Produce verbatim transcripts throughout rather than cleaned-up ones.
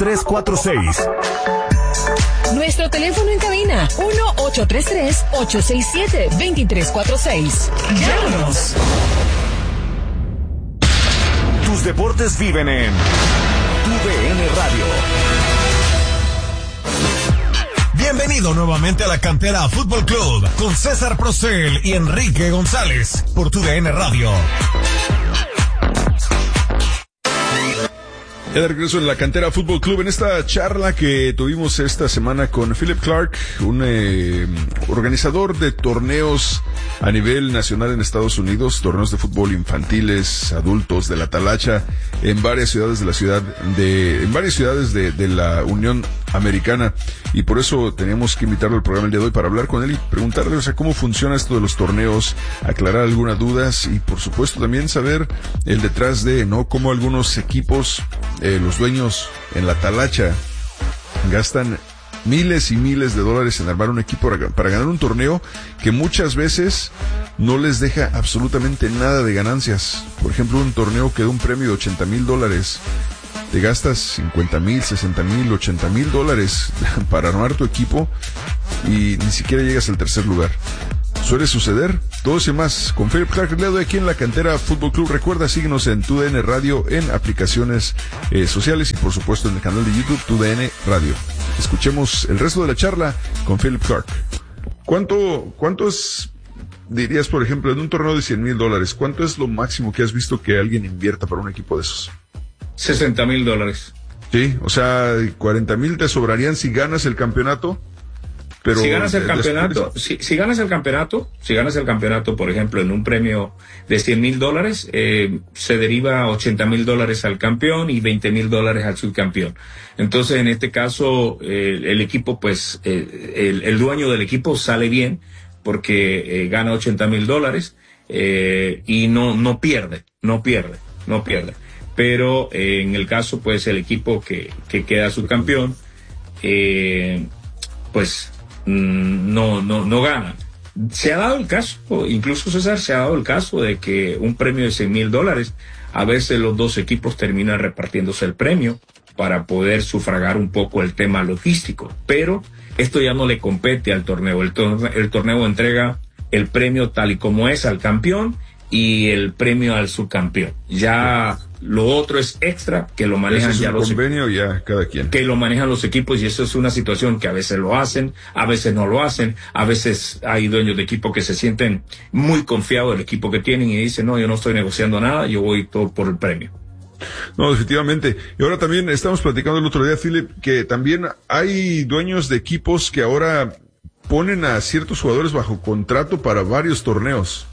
tres cuatro seis. Nuestro teléfono en cabina, uno ocho tres tres, ocho seis siete, dos tres cuatro seis. Llámanos. Tus deportes viven en Tu D N Radio. Bienvenido nuevamente a la Cantera Fútbol Club con César Procel y Enrique González por Tu D N Radio. Ya de regreso en la Cantera Fútbol Club en esta charla que tuvimos esta semana con Philip Clark, un eh, organizador de torneos a nivel nacional en Estados Unidos, torneos de fútbol infantiles, adultos, de la talacha, en varias ciudades de la ciudad de, en varias ciudades de, de la Unión Americana, y por eso teníamos que invitarlo al programa el día de hoy para hablar con él y preguntarle, o sea, cómo funciona esto de los torneos, aclarar algunas dudas y por supuesto también saber el detrás de, ¿no? Cómo algunos equipos, eh, los dueños en la talacha gastan miles y miles de dólares en armar un equipo para, para ganar un torneo que muchas veces no les deja absolutamente nada de ganancias. Por ejemplo, un torneo que da un premio de ochenta mil dólares. Te gastas cincuenta mil, sesenta mil, ochenta mil dólares para armar tu equipo y ni siquiera llegas al tercer lugar. Suele suceder, todo eso y más con Philip Clark. Le doy aquí en la Cantera Fútbol Club. Recuerda, síguenos en Tu D N Radio, en aplicaciones eh, sociales y por supuesto en el canal de YouTube Tu D N Radio. Escuchemos el resto de la charla con Philip Clark. ¿Cuánto, cuánto es, dirías, por ejemplo, en un torneo de cien mil dólares, cuánto es lo máximo que has visto que alguien invierta para un equipo de esos? sesenta mil dólares. Sí, o sea, cuarenta mil te sobrarían si ganas el campeonato. Pero si ganas el después... campeonato, si, si ganas el campeonato, si ganas el campeonato, por ejemplo, en un premio de cien mil dólares, eh, se deriva ochenta mil dólares al campeón y veinte mil dólares al subcampeón. Entonces, en este caso, eh, el equipo, pues, eh, el, el dueño del equipo sale bien porque eh, gana ochenta mil dólares eh, y no, no pierde, no pierde, no pierde. Pero eh, en el caso, pues, el equipo que, que queda subcampeón, eh, pues, no, no, no gana. Se ha dado el caso, incluso César, se ha dado el caso de que un premio de cien mil dólares, a veces los dos equipos terminan repartiéndose el premio para poder sufragar un poco el tema logístico. Pero esto ya no le compete al torneo. El, torneo, el torneo entrega el premio tal y como es al campeón y el premio al subcampeón. Ya lo otro es extra, que lo manejan es ya los convenio, ya cada quien. Que lo manejan los equipos, y eso es una situación que a veces lo hacen, a veces no lo hacen, a veces hay dueños de equipo que se sienten muy confiados del equipo que tienen y dicen, no, yo no estoy negociando nada, yo voy todo por el premio. No, definitivamente. Y ahora también estamos platicando el otro día, Philip, que también hay dueños de equipos que ahora ponen a ciertos jugadores bajo contrato para varios torneos.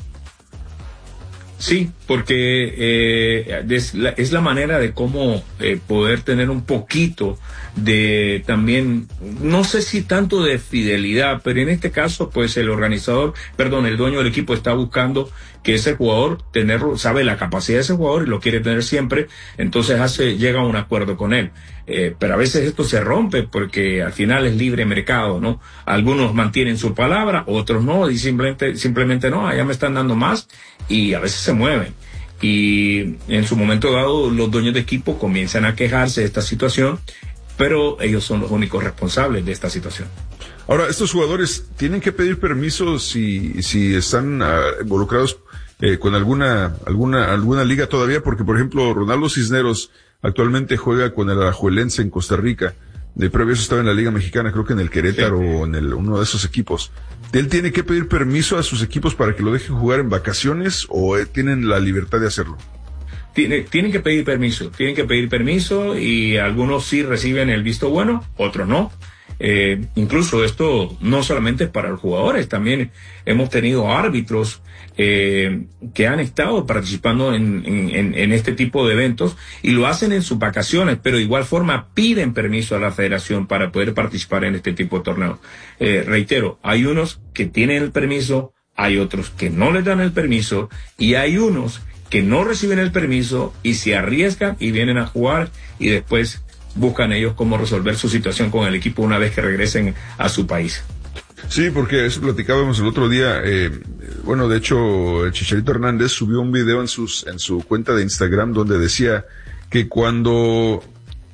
Sí, porque eh, es, la, es la manera de cómo eh, poder tener un poquito de también, no sé si tanto de fidelidad, pero en este caso, pues el organizador, perdón, el dueño del equipo está buscando que ese jugador tenerlo, sabe la capacidad de ese jugador y lo quiere tener siempre, entonces hace, llega a un acuerdo con él. Eh, pero a veces esto se rompe porque al final es libre mercado, ¿no? Algunos mantienen su palabra, otros no, y simplemente, simplemente no, allá me están dando más, y a veces se mueven. Y en su momento dado, los dueños de equipo comienzan a quejarse de esta situación, pero ellos son los únicos responsables de esta situación. Ahora, estos jugadores tienen que pedir permiso si, si están uh, involucrados eh, con alguna, alguna, alguna liga todavía, porque por ejemplo, Ronaldo Cisneros actualmente juega con el Alajuelense en Costa Rica. De previo eso estaba en la Liga Mexicana, creo que en el Querétaro, sí, o en el, uno de esos equipos. ¿Él tiene que pedir permiso a sus equipos para que lo dejen jugar en vacaciones o eh, tienen la libertad de hacerlo? Tiene, tienen que pedir permiso, tienen que pedir permiso, y algunos sí reciben el visto bueno, otros no. Eh, incluso esto no solamente es para los jugadores, también hemos tenido árbitros eh, que han estado participando en, en, en este tipo de eventos y lo hacen en sus vacaciones, pero de igual forma piden permiso a la federación para poder participar en este tipo de torneos. Eh, reitero, hay unos que tienen el permiso, hay otros que no les dan el permiso, y hay unos que no reciben el permiso y se arriesgan y vienen a jugar y después buscan ellos cómo resolver su situación con el equipo una vez que regresen a su país. Sí, porque eso platicábamos el otro día. Eh, bueno, de hecho, el Chicharito Hernández subió un video en sus en su cuenta de Instagram donde decía que cuando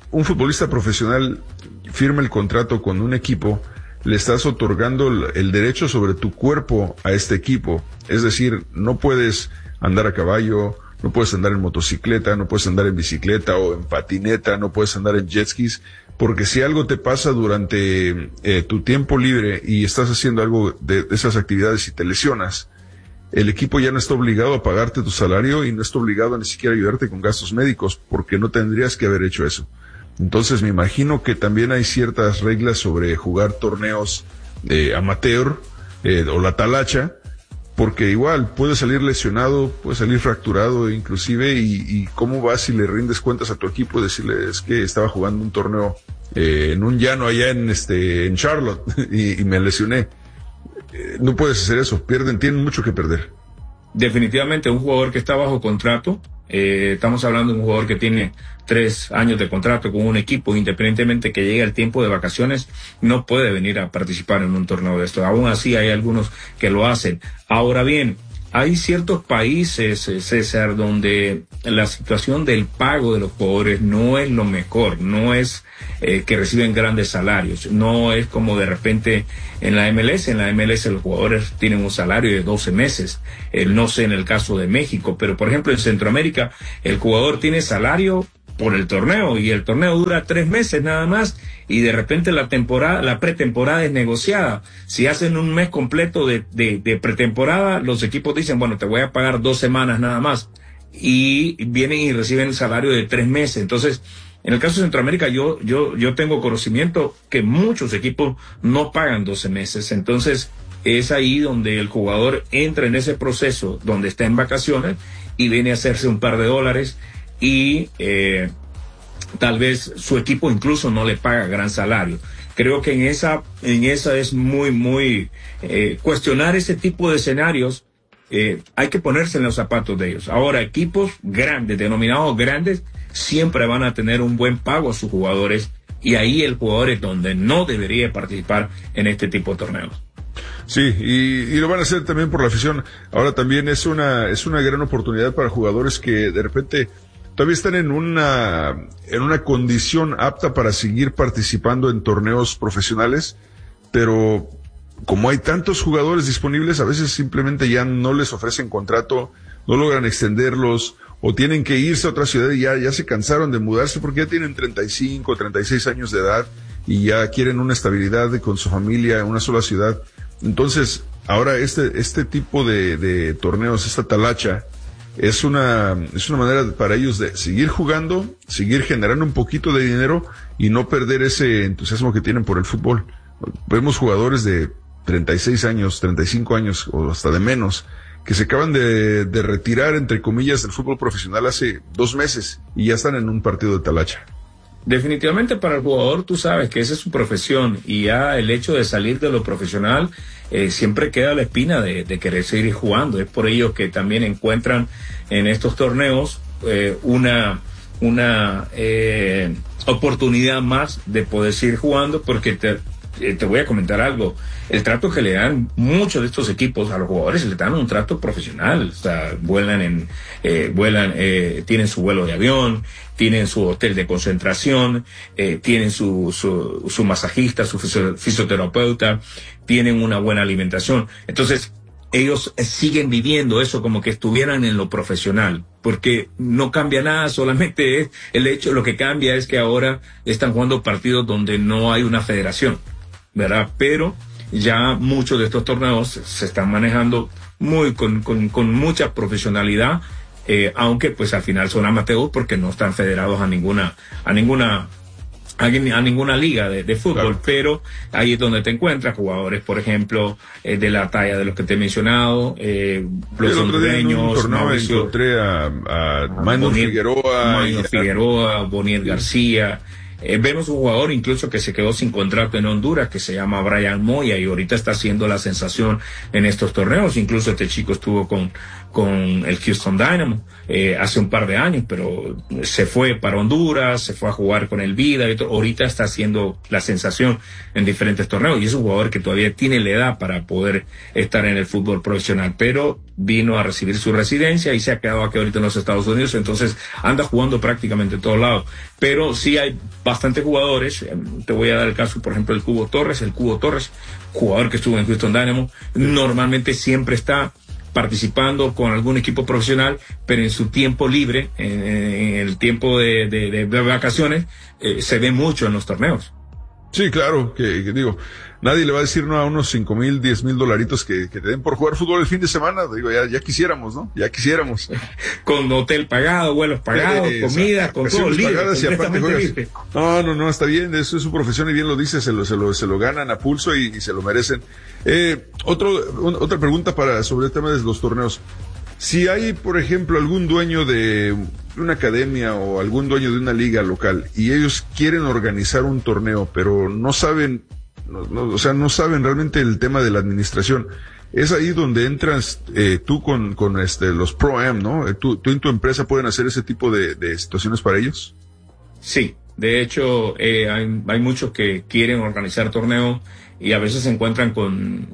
un futbolista profesional firma el contrato con un equipo, le estás otorgando el, el derecho sobre tu cuerpo a este equipo. Es decir, no puedes andar a caballo, no puedes andar en motocicleta, no puedes andar en bicicleta o en patineta, no puedes andar en jet skis, porque si algo te pasa durante eh, tu tiempo libre y estás haciendo algo de, de esas actividades y te lesionas, el equipo ya no está obligado a pagarte tu salario y no está obligado a ni siquiera ayudarte con gastos médicos, porque no tendrías que haber hecho eso. Entonces me imagino que también hay ciertas reglas sobre jugar torneos eh, amateur eh, o la talacha, porque igual puede salir lesionado, puede salir fracturado inclusive, y, y cómo vas si le rindes cuentas a tu equipo y decirle, es que estaba jugando un torneo eh, en un llano allá en este en Charlotte y, y me lesioné. Eh, no puedes hacer eso, pierden, tienen mucho que perder. Definitivamente un jugador que está bajo contrato, eh, estamos hablando de un jugador que tiene tres años de contrato con un equipo, independientemente que llegue el tiempo de vacaciones, no puede venir a participar en un torneo de esto. Aún así hay algunos que lo hacen. Ahora bien, hay ciertos países, César, donde la situación del pago de los jugadores no es lo mejor, no es eh, que reciben grandes salarios, no es como de repente en la M L S. En la M L S los jugadores tienen un salario de doce meses, eh, no sé en el caso de México, pero por ejemplo en Centroamérica el jugador tiene salario por el torneo y el torneo dura tres meses nada más y de repente la temporada, la pretemporada es negociada. Si hacen un mes completo de, de, de pretemporada, los equipos dicen, bueno, te voy a pagar dos semanas nada más y vienen y reciben el salario de tres meses. Entonces, en el caso de Centroamérica, yo, yo, yo tengo conocimiento que muchos equipos no pagan doce meses. Entonces, es ahí donde el jugador entra en ese proceso donde está en vacaciones y viene a hacerse un par de dólares y eh, tal vez su equipo incluso no le paga gran salario. Creo que en esa, en esa es muy, muy eh, cuestionar ese tipo de escenarios. Eh, hay que ponerse en los zapatos de ellos. Ahora, equipos grandes, denominados grandes, siempre van a tener un buen pago a sus jugadores y ahí el jugador es donde no debería participar en este tipo de torneos. Sí, y, y lo van a hacer también por la afición. Ahora también es una, es una gran oportunidad para jugadores que de repente todavía están en una, en una condición apta para seguir participando en torneos profesionales, pero como hay tantos jugadores disponibles, a veces simplemente ya no les ofrecen contrato, no logran extenderlos, o tienen que irse a otra ciudad y ya, ya se cansaron de mudarse porque ya tienen treinta y cinco, treinta y seis años de edad y ya quieren una estabilidad con su familia en una sola ciudad. Entonces, ahora este, este tipo de, de torneos, esta talacha, es una, es una manera para ellos de seguir jugando, seguir generando un poquito de dinero y no perder ese entusiasmo que tienen por el fútbol. Vemos jugadores de treinta y seis años, treinta y cinco años o hasta de menos, que se acaban de, de retirar, entre comillas, del fútbol profesional hace dos meses y ya están en un partido de talacha. Definitivamente para el jugador, tú sabes que esa es su profesión y ya el hecho de salir de lo profesional eh, siempre queda la espina de, de querer seguir jugando. Es por ello que también encuentran en estos torneos eh, una, una eh, oportunidad más de poder seguir jugando, porque te, eh, te voy a comentar algo. El trato que le dan muchos de estos equipos a los jugadores, le dan un trato profesional. O sea, vuelan en, eh, vuelan, eh, tienen su vuelo de avión, tienen su hotel de concentración, eh, tienen su, su, su masajista, su fisioterapeuta, tienen una buena alimentación. Entonces, ellos siguen viviendo eso como que estuvieran en lo profesional, porque no cambia nada, solamente es el hecho, lo que cambia es que ahora están jugando partidos donde no hay una federación, ¿verdad? Pero ya muchos de estos torneos se están manejando muy con, con, con mucha profesionalidad, eh, aunque pues al final son amateurs porque no están federados a ninguna a ninguna a, a ninguna liga de, de fútbol, claro. Pero ahí es donde te encuentras jugadores, por ejemplo, eh, de la talla de los que te he mencionado, eh, los hondureños, Mauricio, encontré a, a Manu Figueroa, Manu Figueroa, Boniel García, Eh, vemos un jugador incluso que se quedó sin contrato en Honduras, que se llama Brian Moya, y ahorita está haciendo la sensación en estos torneos. Incluso este chico estuvo con, con el Houston Dynamo eh, hace un par de años, pero se fue para Honduras, se fue a jugar con el Vida, y todo. Ahorita está haciendo la sensación en diferentes torneos, y es un jugador que todavía tiene la edad para poder estar en el fútbol profesional, pero vino a recibir su residencia y se ha quedado aquí ahorita en los Estados Unidos, entonces anda jugando prácticamente en todos lados. Pero sí hay bastantes jugadores, te voy a dar el caso, por ejemplo, el Cubo Torres, el Cubo Torres, jugador que estuvo en Houston Dynamo, normalmente siempre está participando con algún equipo profesional, pero en su tiempo libre, en, en el tiempo de, de, de vacaciones, eh, se ve mucho en los torneos. Sí, claro, que, que digo, nadie le va a decir no a unos cinco mil, diez mil dolaritos que, que te den por jugar fútbol el fin de semana. Digo, ya, ya quisiéramos, ¿no? Ya quisiéramos. Con hotel pagado, vuelos pagados, eh, comida, con todo libre, y aparte juegas. No, no, no, está bien, eso es su profesión y bien lo dice, se lo, se lo, se lo ganan a pulso y, y se lo merecen. Eh, otro, un, otra pregunta para, sobre el tema de los torneos. Si hay, por ejemplo, algún dueño de una academia o algún dueño de una liga local y ellos quieren organizar un torneo, pero no saben, no, no, o sea, no saben realmente el tema de la administración, es ahí donde entras eh, tú con, con este, los Pro-Am, ¿no? ¿Tú, tú en tu empresa pueden hacer ese tipo de, de situaciones para ellos? Sí, de hecho, eh, hay, hay muchos que quieren organizar torneos y a veces se encuentran con,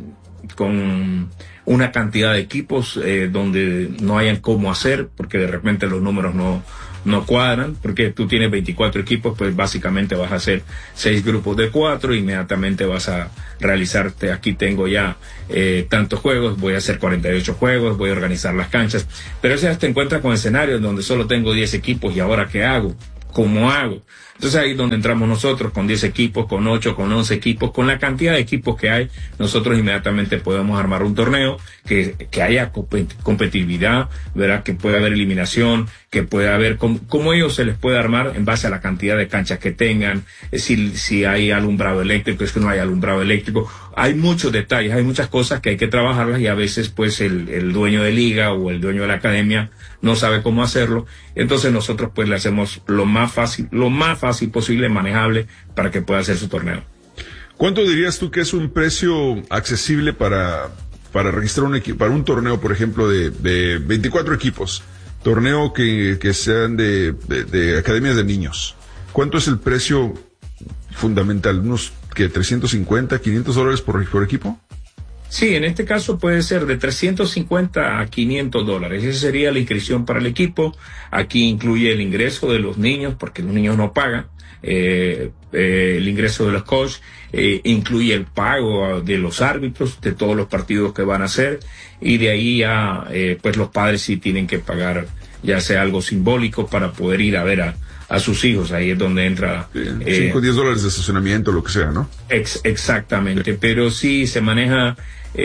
con una cantidad de equipos eh, donde no hayan cómo hacer, porque de repente los números no, no cuadran, porque tú tienes veinticuatro equipos, pues básicamente vas a hacer seis grupos de cuatro, inmediatamente vas a realizarte, aquí tengo ya eh, tantos juegos, voy a hacer cuarenta y ocho juegos, voy a organizar las canchas, pero a veces te encuentras con escenarios donde solo tengo diez equipos y ahora ¿qué hago? ¿Cómo hago? Entonces ahí es donde entramos nosotros, con diez equipos, con ocho, con once equipos, con la cantidad de equipos que hay, nosotros inmediatamente podemos armar un torneo que, que haya competitividad, ¿verdad? Que pueda haber eliminación, que pueda haber, cómo, cómo ellos se les puede armar en base a la cantidad de canchas que tengan, si, si hay alumbrado eléctrico, es que no hay alumbrado eléctrico. Hay muchos detalles, hay muchas cosas que hay que trabajarlas y a veces pues el, el dueño de liga o el dueño de la academia no sabe cómo hacerlo. Entonces nosotros pues le hacemos lo más fácil, lo más fácil posible, manejable, para que pueda hacer su torneo. ¿Cuánto dirías tú que es un precio accesible para, para registrar un equipo, para un torneo, por ejemplo, de, de veinticuatro equipos? Torneo que, que sean de, de, de academias de niños. ¿Cuánto es el precio fundamental? ¿Unos que trescientos cincuenta, quinientos dólares por, por equipo? Sí, en este caso puede ser de trescientos cincuenta a quinientos dólares. Esa sería la inscripción para el equipo. Aquí incluye el ingreso de los niños, porque los niños no pagan. Eh, eh, el ingreso de los coaches, eh, incluye el pago de los árbitros de todos los partidos que van a hacer, y de ahí ya, eh, pues los padres sí tienen que pagar, ya sea algo simbólico para poder ir a ver a, a sus hijos. Ahí es donde entra cinco o diez dólares de estacionamiento, lo que sea, ¿no? Ex, exactamente, sí. Pero sí se maneja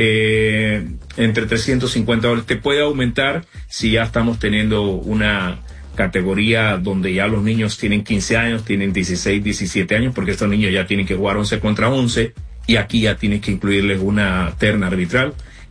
eh, entre trescientos cincuenta dólares. Te puede aumentar si ya estamos teniendo una categoría donde ya los niños tienen quince años, tienen dieciséis, diecisiete años, porque estos niños ya tienen que jugar once contra once, y aquí ya tienes que incluirles una terna arbitral,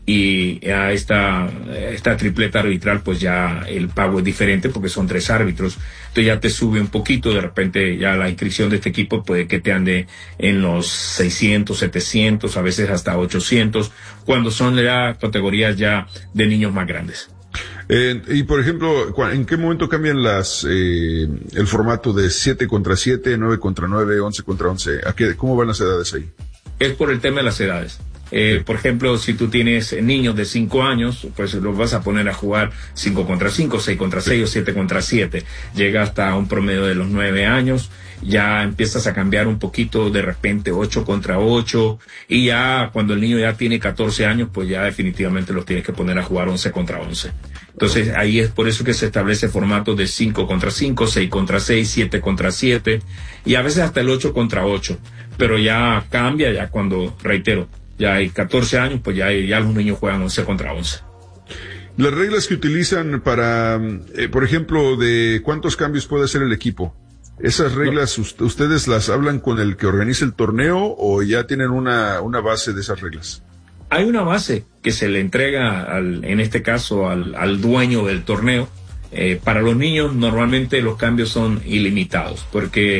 y a esta, esta tripleta arbitral pues ya el pago es diferente porque son tres árbitros, entonces ya te sube un poquito, de repente ya la inscripción de este equipo puede que te ande en los seiscientos, setecientos, a veces hasta ochocientos, cuando son ya categorías ya de niños más grandes. Eh, y por ejemplo, ¿en qué momento cambian las eh, el formato de siete contra siete, nueve contra nueve, once contra once? ¿A qué, cómo van las edades ahí? Es por el tema de las edades. Eh, sí. Por ejemplo, si tú tienes niños de cinco años, pues los vas a poner a jugar cinco contra cinco, seis contra seis, sí, o siete contra siete. Llega hasta un promedio de los nueve años, ya empiezas a cambiar un poquito, de repente ocho contra ocho, y ya cuando el niño ya tiene catorce años, pues ya definitivamente los tienes que poner a jugar once contra once. Entonces ahí es por eso que se establece formato de cinco contra cinco, seis contra seis, siete contra siete, y a veces hasta el ocho contra ocho, pero ya cambia ya cuando, reitero, ya hay catorce años, pues ya, ya los niños juegan once contra once. Las reglas que utilizan para, eh, por ejemplo, de cuántos cambios puede hacer el equipo, ¿esas reglas no. ustedes las hablan con el que organiza el torneo o ya tienen una, una base de esas reglas? Hay una base que se le entrega, al, en este caso, al, al dueño del torneo. Eh, para los niños normalmente los cambios son ilimitados, porque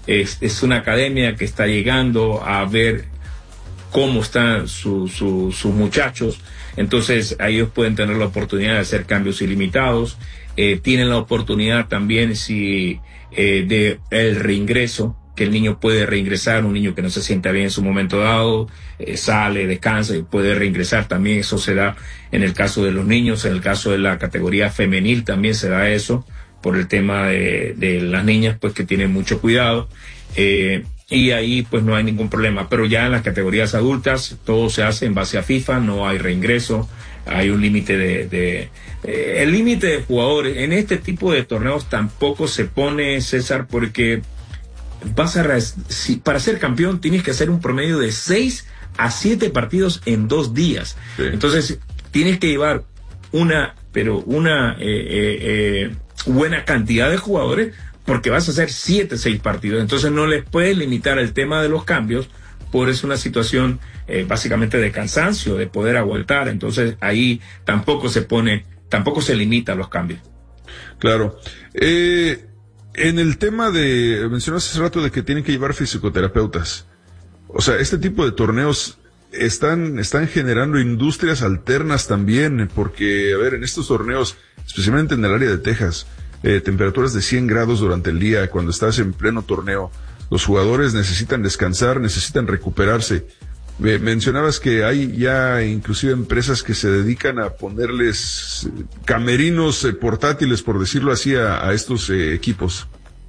es, es una academia que está llegando a ver cómo están su, su, sus muchachos. Entonces, ellos pueden tener la oportunidad de hacer cambios ilimitados. Eh, tienen la oportunidad también si eh, de el reingreso, que el niño puede reingresar, un niño que no se sienta bien en su momento dado, eh, sale, descansa y puede reingresar también. Eso se da en el caso de los niños, en el caso de la categoría femenil también se da eso, por el tema de, de las niñas, pues que tienen mucho cuidado. Eh, y ahí pues no hay ningún problema, pero ya en las categorías adultas todo se hace en base a FIFA, no hay reingreso, hay un límite de, de eh, el límite de jugadores en este tipo de torneos tampoco se pone, César, porque vas a si, para ser campeón tienes que hacer un promedio de seis a siete partidos en dos días. Sí. Entonces tienes que llevar una pero una eh, eh, eh, buena cantidad de jugadores, porque vas a hacer siete, seis partidos. Entonces no les puedes limitar el tema de los cambios, por es una situación eh, básicamente de cansancio, de poder aguantar. Entonces ahí tampoco se pone, tampoco se limita los cambios. Claro. Eh, en el tema de, mencionaste hace rato de que tienen que llevar fisioterapeutas. O sea, este tipo de torneos están, están generando industrias alternas también, porque, a ver, en estos torneos, especialmente en el área de Texas, Eh, temperaturas de cien grados durante el día, cuando estás en pleno torneo, los jugadores necesitan descansar, necesitan recuperarse. Me mencionabas que hay ya inclusive empresas que se dedican a ponerles camerinos eh, portátiles, por decirlo así, a, a estos eh, equipos.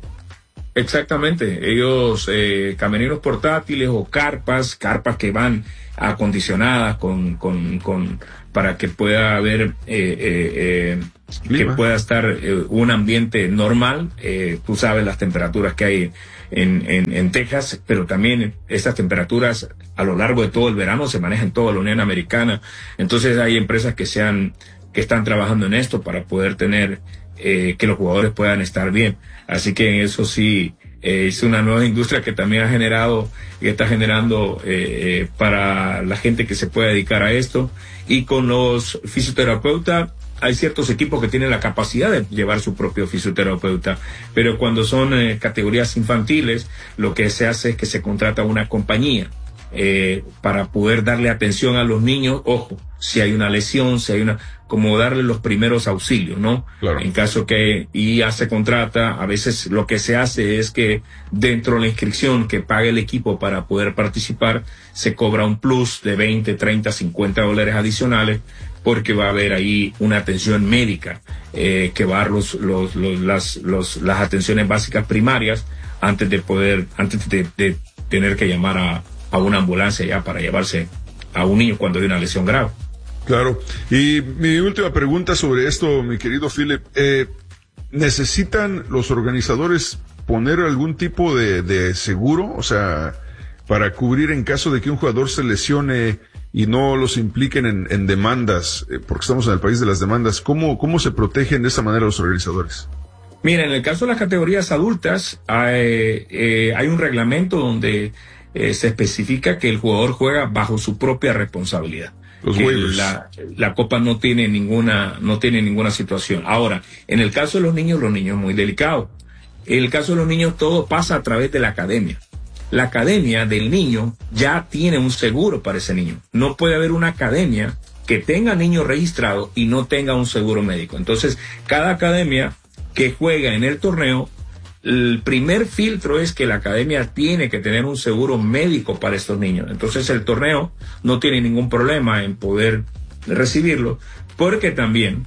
Exactamente, ellos eh, camerinos portátiles o carpas, carpas que van acondicionadas con, con, con para que pueda haber eh, eh, eh, que pueda estar eh, un ambiente normal. Eh, tú sabes las temperaturas que hay en, en, en Texas, pero también esas temperaturas a lo largo de todo el verano se manejan en toda la Unión Americana. Entonces hay empresas que se han, que están trabajando en esto para poder tener eh, que los jugadores puedan estar bien. Así que eso sí, eh, es una nueva industria que también ha generado y está generando eh, eh, para la gente que se pueda dedicar a esto. Y con los fisioterapeutas, hay ciertos equipos que tienen la capacidad de llevar su propio fisioterapeuta, pero cuando son eh, categorías infantiles, lo que se hace es que se contrata una compañía eh, para poder darle atención a los niños. Ojo, si hay una lesión, si hay una, como darle los primeros auxilios, ¿no? Claro. En caso que, y ya se contrata, a veces lo que se hace es que dentro de la inscripción que pague el equipo para poder participar, se cobra un plus de veinte, treinta, cincuenta dólares adicionales, porque va a haber ahí una atención médica, eh, que va a dar los, los, los, las, los, las atenciones básicas primarias antes de poder, antes de, de tener que llamar a, a una ambulancia ya para llevarse a un niño cuando hay una lesión grave. Claro. Y mi última pregunta sobre esto, mi querido Philip, eh, ¿necesitan los organizadores poner algún tipo de, de seguro? O sea, para cubrir en caso de que un jugador se lesione y no los impliquen en, en demandas, eh, porque estamos en el país de las demandas. ¿Cómo, cómo se protegen de esa manera los organizadores? Mira, en el caso de las categorías adultas, hay, eh, hay un reglamento donde eh, se especifica que el jugador juega bajo su propia responsabilidad. Los que waivers. La, la Copa no tiene ninguna, no tiene ninguna situación. Ahora, en el caso de los niños, los niños es muy delicado. En el caso de los niños, todo pasa a través de la academia. La academia del niño ya tiene un seguro para ese niño. No puede haber una academia que tenga niños registrados y no tenga un seguro médico. Entonces, cada academia que juega en el torneo, el primer filtro es que la academia tiene que tener un seguro médico para estos niños. Entonces, el torneo no tiene ningún problema en poder recibirlo, porque también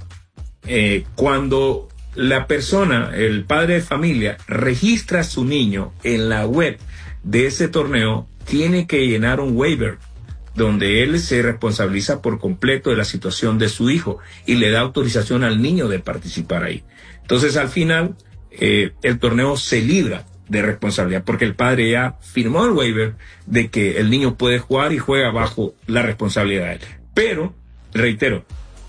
eh, cuando la persona, el padre de familia, registra a su niño en la web de ese torneo, tiene que llenar un waiver donde él se responsabiliza por completo de la situación de su hijo y le da autorización al niño de participar ahí. Entonces, al final, eh, el torneo se libra de responsabilidad porque el padre ya firmó el waiver de que el niño puede jugar y juega bajo la responsabilidad de él. Pero, reitero,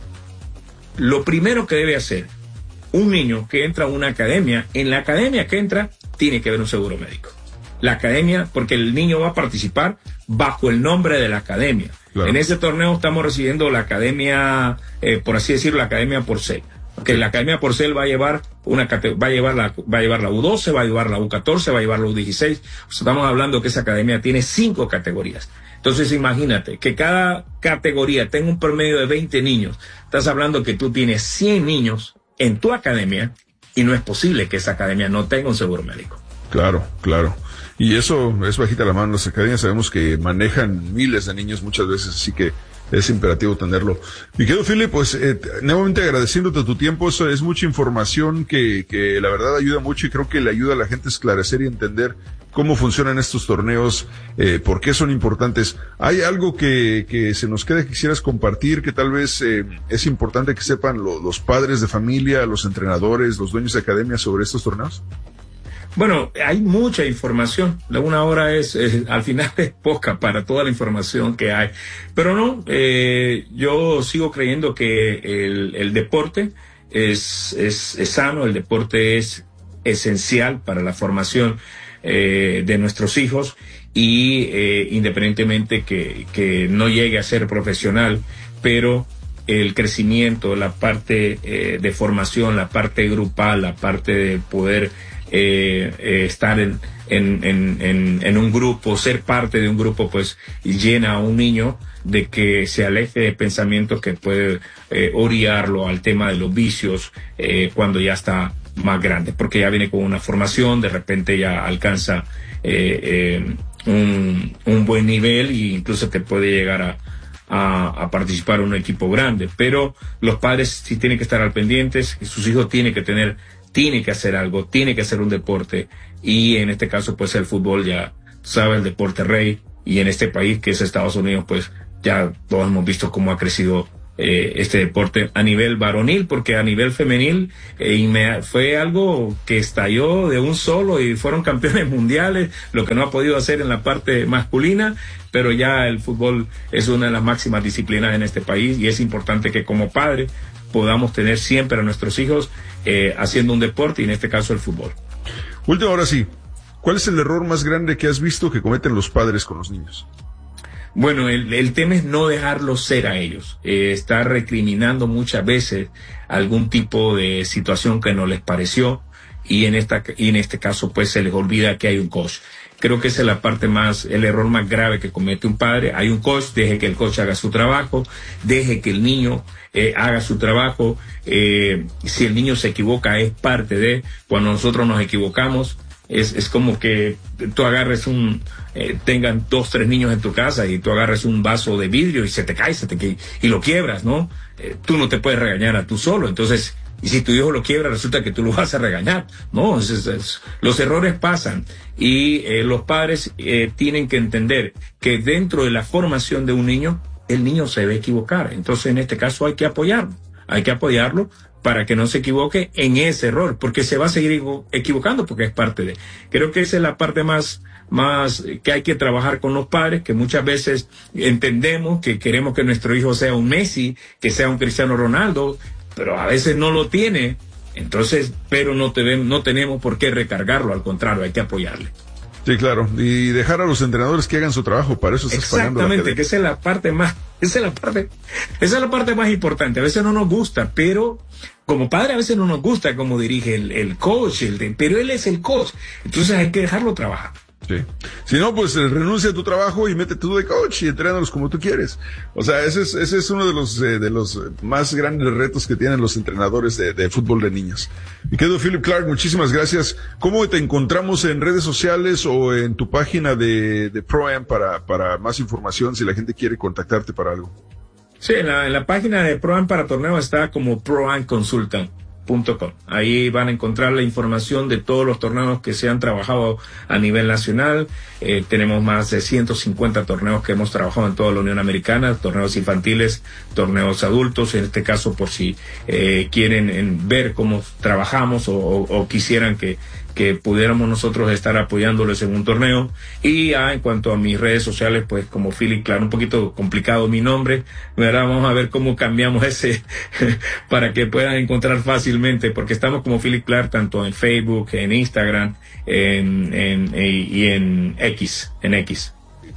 lo primero que debe hacer un niño que entra a una academia, en la academia que entra, tiene que haber un seguro médico. La academia, porque el niño va a participar bajo el nombre de la academia. Claro. En ese torneo estamos recibiendo la academia, eh, por así decirlo, la academia Porcel. Que la academia Porcel va a llevar una cate- va a llevar la, va a llevar la U doce, va a llevar la U catorce, va a llevar la U dieciséis. O sea, estamos hablando que esa academia tiene cinco categorías. Entonces imagínate que cada categoría tenga un promedio de veinte niños. Estás hablando que tú tienes cien niños en tu academia y no es posible que esa academia no tenga un seguro médico. Claro, claro. Y eso es bajita la mano. Las academias sabemos que manejan miles de niños muchas veces, así que es imperativo tenerlo. Mi querido Philip, pues eh, nuevamente agradeciéndote tu tiempo. Eso es mucha información que, que la verdad ayuda mucho y creo que le ayuda a la gente a esclarecer y entender cómo funcionan estos torneos, eh, por qué son importantes. ¿Hay algo que, que se nos quede que quisieras compartir, que tal vez eh, es importante que sepan lo, los padres de familia, los entrenadores, los dueños de academia sobre estos torneos? Bueno, hay mucha información. La una hora es, eh, al final es poca para toda la información que hay. Pero no, eh, yo sigo creyendo que el, el deporte es, es, es sano, el deporte es esencial para la formación eh, de nuestros hijos y eh, independientemente que, que no llegue a ser profesional, pero el crecimiento, la parte eh, de formación, la parte grupal, la parte de poder Eh, eh, estar en, en, en, en un grupo, ser parte de un grupo, pues llena a un niño de que se aleje de pensamientos que puede eh, oriarlo al tema de los vicios eh, cuando ya está más grande, porque ya viene con una formación, de repente ya alcanza eh, eh, un, un buen nivel e incluso que puede llegar a A, a participar en un equipo grande. Pero los padres sí tienen que estar al pendientes, sus hijos tienen que tener, tiene que hacer algo, tiene que hacer un deporte, y en este caso pues el fútbol ya sabe, el deporte rey, y en este país que es Estados Unidos pues ya todos hemos visto cómo ha crecido eh, este deporte a nivel varonil, porque a nivel femenil eh, inmedi- fue algo que estalló de un solo y fueron campeones mundiales, lo que no ha podido hacer en la parte masculina, pero ya el fútbol es una de las máximas disciplinas en este país y es importante que como padre podamos tener siempre a nuestros hijos eh, haciendo un deporte, y en este caso el fútbol. Última, ahora sí, ¿cuál es el error más grande que has visto que cometen los padres con los niños? Bueno, el, el tema es no dejarlos ser a ellos, eh, estar recriminando muchas veces algún tipo de situación que no les pareció, y en esta y en este caso pues se les olvida que hay un coach. Creo que esa es la parte más, el error más grave que comete un padre. Hay un coach, deje que el coach haga su trabajo, deje que el niño eh, haga su trabajo. Eh, si el niño se equivoca es parte de, cuando nosotros nos equivocamos, es, es como que tú agarres un, eh, tengan dos, tres niños en tu casa y tú agarres un vaso de vidrio y se te cae, se te cae y lo quiebras, ¿no? Eh, tú no te puedes regañar a tú solo, entonces, y si tu hijo lo quiebra, resulta que tú lo vas a regañar. No, es, es, es, los errores pasan y eh, los padres eh, tienen que entender que dentro de la formación de un niño, el niño se debe equivocar. Entonces, en este caso hay que apoyarlo. Hay que apoyarlo para que no se equivoque en ese error, porque se va a seguir equivocando porque es parte de. Creo que esa es la parte más, más que hay que trabajar con los padres, que muchas veces entendemos que queremos que nuestro hijo sea un Messi, que sea un Cristiano Ronaldo, pero a veces no lo tiene, entonces, pero no, te, no tenemos por qué recargarlo, al contrario, hay que apoyarle. Sí, claro, y dejar a los entrenadores que hagan su trabajo, para eso estás pagando la academia. Exactamente, que esa es la parte más, esa es la parte, esa es la parte más importante. A veces no nos gusta, pero como padre a veces no nos gusta cómo dirige el, el coach, el de, pero él es el coach, entonces hay que dejarlo trabajar. Sí. Si no, pues eh, renuncia a tu trabajo y métete tú de coach y entrénalos como tú quieres. O sea, ese es, ese es uno de los, eh, de los más grandes retos que tienen los entrenadores de, de fútbol de niños. Mi querido Philip Clark, muchísimas gracias. ¿Cómo te encontramos en redes sociales o en tu página de, de Pro-Am para, para más información si la gente quiere contactarte para algo? Sí, en la, en la página de Pro-Am para torneo está como Pro-Am Consultant punto com. Ahí van a encontrar la información de todos los torneos que se han trabajado a nivel nacional. Eh, tenemos más de ciento cincuenta torneos que hemos trabajado en toda la Unión Americana, torneos infantiles, torneos adultos, en este caso por si eh, quieren en, ver cómo trabajamos o, o, o quisieran que que pudiéramos nosotros estar apoyándoles en un torneo. Y ah, en cuanto a mis redes sociales, pues como Philip Clark, un poquito complicado mi nombre, ¿verdad? Vamos a ver cómo cambiamos ese para que puedan encontrar fácilmente, porque estamos como Philip Clark tanto en Facebook, en Instagram, en, en, y en X, en X.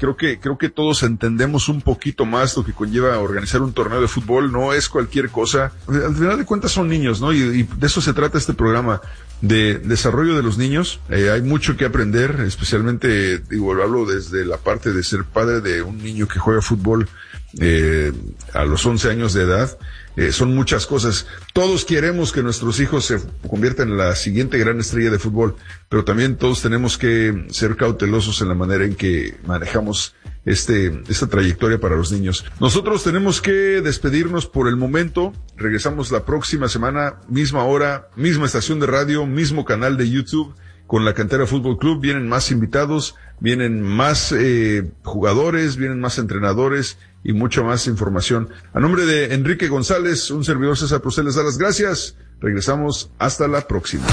creo que, creo que todos entendemos un poquito más lo que conlleva organizar un torneo de fútbol. No es cualquier cosa. Al final de cuentas son niños, ¿no? Y, y de eso se trata este programa, de desarrollo de los niños. Eh, hay mucho que aprender, especialmente, digo, hablo desde la parte de ser padre de un niño que juega fútbol, eh, a los once años de edad. Eh, son muchas cosas. Todos queremos que nuestros hijos se conviertan en la siguiente gran estrella de fútbol, pero también todos tenemos que ser cautelosos en la manera en que manejamos este, esta trayectoria para los niños. Nosotros tenemos que despedirnos por el momento. Regresamos la próxima semana, misma hora, misma estación de radio, mismo canal de YouTube, con la Cantera Fútbol Club. Vienen más invitados, vienen más eh, jugadores, vienen más entrenadores y mucha más información. A nombre de Enrique González, un servidor César Procel les da las gracias. Regresamos hasta la próxima.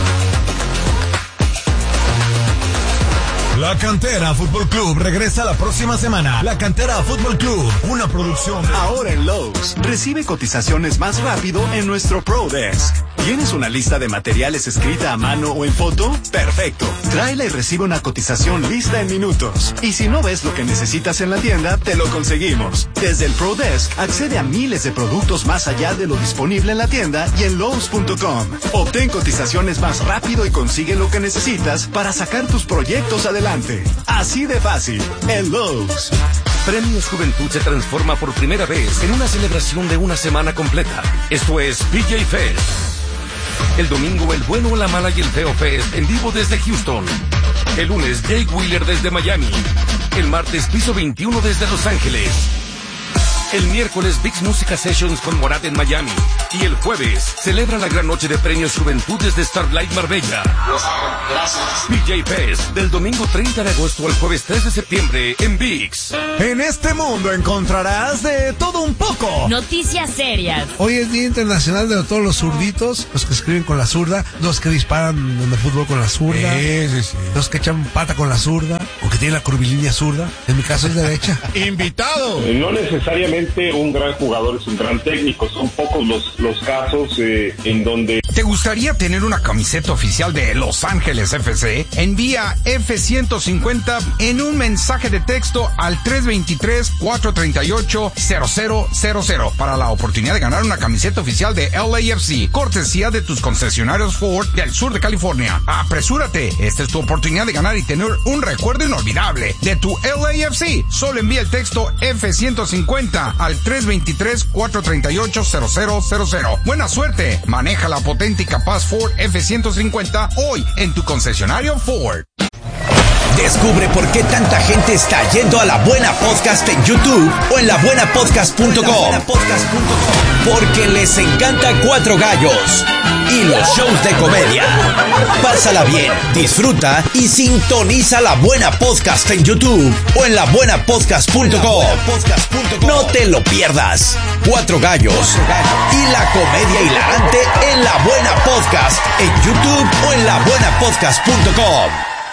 La Cantera Fútbol Club regresa la próxima semana. La Cantera Fútbol Club, una producción. Ahora en Lowe's, recibe cotizaciones más rápido en nuestro Pro Desk. ¿Tienes una lista de materiales escrita a mano o en foto? Perfecto. Tráela y recibe una cotización lista en minutos. Y si no ves lo que necesitas en la tienda, te lo conseguimos. Desde el Pro Desk, accede a miles de productos más allá de lo disponible en la tienda y en Lowe's punto com. Obtén cotizaciones más rápido y consigue lo que necesitas para sacar tus proyectos adelante. Así de fácil, en Lowe's. Premios Juventud se transforma por primera vez en una celebración de una semana completa. Esto es P J Fest. El domingo, el bueno, la mala y el feo Fest en vivo desde Houston. El lunes, Jake Wheeler desde Miami. El martes, Piso veintiuno desde Los Ángeles. El miércoles, Vix Música Sessions con Morat en Miami. Y el jueves, celebra la gran noche de premios Juventud desde Starlight Marbella. Gracias. P J Fest, del domingo treinta de agosto al jueves tres de septiembre en Vix. En este mundo encontrarás de todo un poco. Noticias serias. Hoy es Día Internacional de todos los zurditos, los que escriben con la zurda, los que disparan en el fútbol con la zurda, Sí, sí, sí. los que echan pata con la zurda, o que tienen la curvilínea zurda. En mi caso es derecha. Invitado. No necesariamente un gran jugador es un gran técnico, son pocos los, los casos eh, en donde... ¿Te gustaría tener una camiseta oficial de Los Ángeles F C? Envía F ciento cincuenta en un mensaje de texto al tres dos tres, cuatro tres ocho, cero cero cero cero para la oportunidad de ganar una camiseta oficial de L A F C, cortesía de tus concesionarios Ford del sur de California. ¡Apresúrate! Esta es tu oportunidad de ganar y tener un recuerdo inolvidable de tu L A F C. Solo envía el texto F ciento cincuenta al tres dos tres, cuatro tres ocho, cero cero cero cero. ¡Buena suerte! Maneja la potente y capaz Ford F ciento cincuenta hoy en tu concesionario Ford. Descubre por qué tanta gente está yendo a La Buena Podcast en YouTube o en la buena podcast punto com. Porque les encanta Cuatro Gallos y los shows de comedia. Pásala bien, disfruta y sintoniza La Buena Podcast en YouTube o en la buena podcast punto com. No te lo pierdas. Cuatro Gallos y la comedia hilarante en La Buena Podcast en YouTube o en la buena podcast punto com.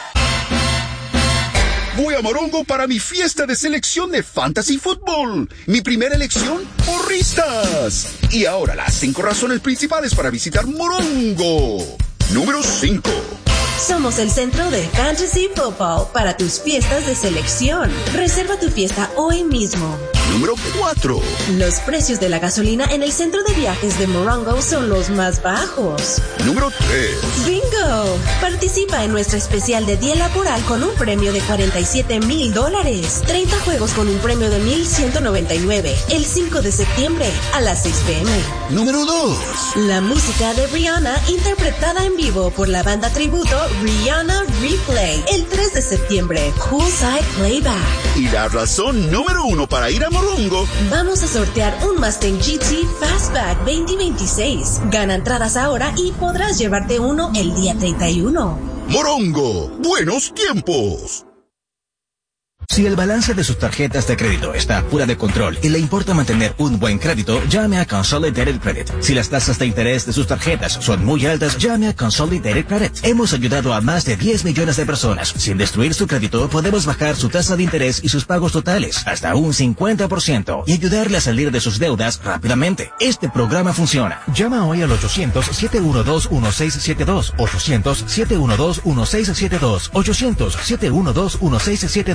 Voy a Morongo para mi fiesta de selección de Fantasy Football. Mi primera elección, porristas. Y ahora las cinco razones principales para visitar Morongo. Número cinco. Somos el centro de Fantasy Football para tus fiestas de selección. Reserva tu fiesta hoy mismo. Número cuatro. Los precios de la gasolina en el centro de viajes de Morongo son los más bajos. Número tres. ¡Bingo! Participa en nuestra especial de Día Laboral con un premio de cuarenta y siete mil dólares. treinta juegos con un premio de mil ciento noventa y nueve. El cinco de septiembre a las seis pe eme. Número dos. La música de Rihanna interpretada en vivo por la banda tributo Rihanna Replay. El tres de septiembre. Poolside Playback. Y la razón número uno para ir a Morongo. Vamos a sortear un Mustang G T Fastback veinte veintiséis. Gana entradas ahora y podrás llevarte uno el día treinta y uno. Morongo, buenos tiempos. Si el balance de sus tarjetas de crédito está fuera de control y le importa mantener un buen crédito, llame a Consolidated Credit. Si las tasas de interés de sus tarjetas son muy altas, llame a Consolidated Credit. Hemos ayudado a más de diez millones de personas. Sin destruir su crédito, podemos bajar su tasa de interés y sus pagos totales hasta un cincuenta por ciento y ayudarle a salir de sus deudas rápidamente. Este programa funciona. Llama hoy al ochocientos, siete uno dos, uno seis siete dos, ochocientos, siete uno dos, uno seis siete dos, ochocientos, siete uno dos, uno seis siete dos.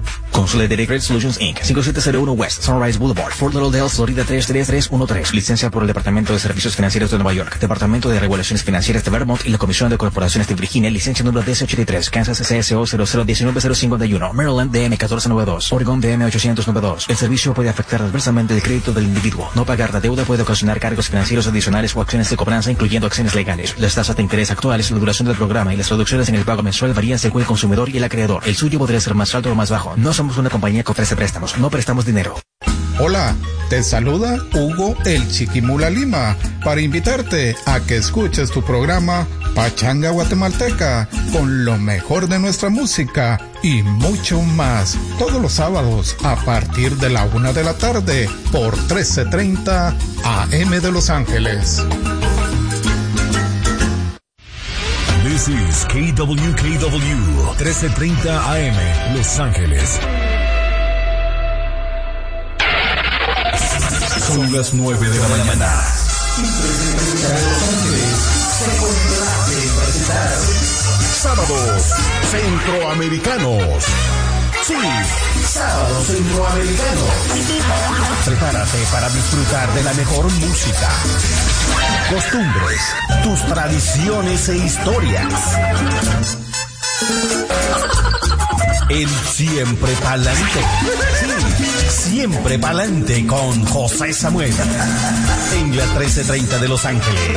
Consolidated Credit Solutions incorporated. cinco siete cero uno West Sunrise Boulevard, Fort Lauderdale, Florida tres tres tres uno tres. Licencia por el Departamento de Servicios Financieros de Nueva York, Departamento de Regulaciones Financieras de Vermont y la Comisión de Corporaciones de Virginia. Licencia número D S ochenta y tres. Kansas C S O cero cero uno nueve cero cinco uno. Maryland D M catorce noventa y dos. Oregon D M ochocientos noventa y dos. El servicio puede afectar adversamente el crédito del individuo. No pagar la deuda puede ocasionar cargos financieros adicionales o acciones de cobranza, incluyendo acciones legales. Las tasas de interés actuales, la duración del programa y las reducciones en el pago mensual varían según el consumidor y el acreedor. El suyo podría ser más alto o más bajo. No somos una compañía que ofrece préstamos. No prestamos dinero. Hola, te saluda Hugo el Chiquimula Lima para invitarte a que escuches tu programa Pachanga Guatemalteca con lo mejor de nuestra música y mucho más. Todos los sábados a partir de la una de la tarde por trece treinta A M de Los Ángeles. This is K W K W trece treinta A M Los Ángeles. Son las nueve de la mañana. Sábados centroamericanos. Sí, sábados centroamericanos. Prepárate para disfrutar de la mejor música, costumbres, tus tradiciones e historias. El siempre pa'lante. Sí, siempre pa'lante con José Samuel. En la trece treinta de Los Ángeles.